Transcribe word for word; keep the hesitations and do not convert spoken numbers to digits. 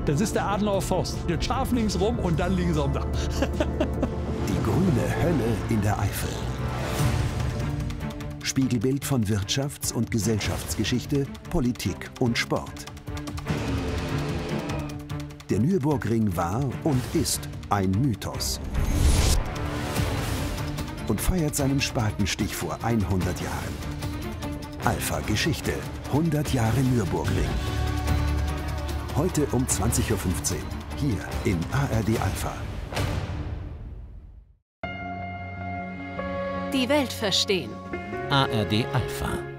Das ist der Adenauer Forst. Jetzt scharf links rum und dann liegen sie am Dach. Die grüne Hölle in der Eifel. Spiegelbild von Wirtschafts- und Gesellschaftsgeschichte, Politik und Sport. Der Nürburgring war und ist ein Mythos und feiert seinen Spatenstich vor hundert Jahren. Alpha Geschichte, hundert Jahre Nürburgring. Heute um zwanzig Uhr fünfzehn, hier in A R D Alpha. Die Welt verstehen. A R D Alpha.